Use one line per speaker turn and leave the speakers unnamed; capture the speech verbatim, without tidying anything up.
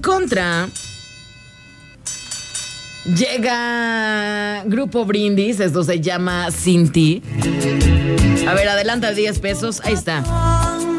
contra, llega Grupo Brindis. Esto se llama Sin Ti. A ver, adelanta diez pesos. Ahí está.